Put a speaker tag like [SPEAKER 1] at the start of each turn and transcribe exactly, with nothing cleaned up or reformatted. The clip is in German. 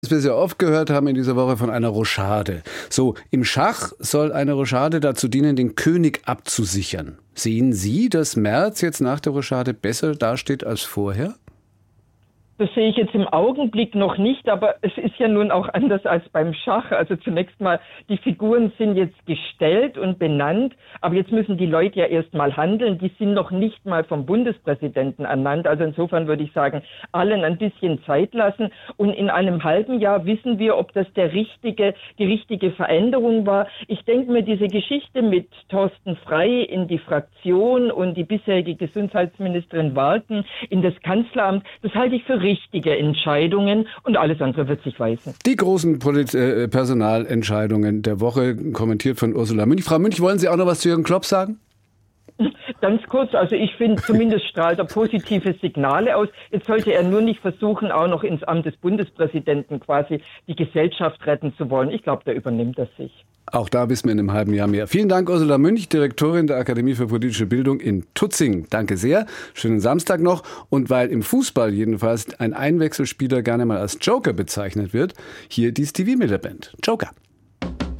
[SPEAKER 1] Was wir sehr oft gehört haben in dieser Woche von einer Rochade. So, im Schach soll eine Rochade dazu dienen, den König abzusichern. Sehen Sie, dass Merz jetzt nach der Rochade besser dasteht als vorher?
[SPEAKER 2] Das sehe ich jetzt im Augenblick noch nicht, aber es ist ja nun auch anders als beim Schach. Also zunächst mal, die Figuren sind jetzt gestellt und benannt, aber jetzt müssen die Leute ja erst mal handeln. Die sind noch nicht mal vom Bundespräsidenten ernannt. Also insofern würde ich sagen, allen ein bisschen Zeit lassen. Und in einem halben Jahr wissen wir, ob das der richtige, die richtige Veränderung war. Ich denke mir, diese Geschichte mit Thorsten Frey in die Fraktion und die bisherige Gesundheitsministerin Warken in das Kanzleramt, das halte ich für richtig. Richtige Entscheidungen und alles andere wird sich weisen.
[SPEAKER 1] Die großen Polit- äh, Personalentscheidungen der Woche, kommentiert von Ursula Münch. Frau Münch, wollen Sie auch noch was zu Jürgen Klopp sagen?
[SPEAKER 2] Ganz kurz, also ich finde, zumindest strahlt er positive Signale aus. Jetzt sollte er nur nicht versuchen, auch noch ins Amt des Bundespräsidenten quasi die Gesellschaft retten zu wollen. Ich glaube, da übernimmt er sich.
[SPEAKER 1] Auch da wissen wir in einem halben Jahr mehr. Vielen Dank, Ursula Münch, Direktorin der Akademie für politische Bildung in Tutzing. Danke sehr. Schönen Samstag noch. Und weil im Fußball jedenfalls ein Einwechselspieler gerne mal als Joker bezeichnet wird, hier die Stevie Miller Band. Joker.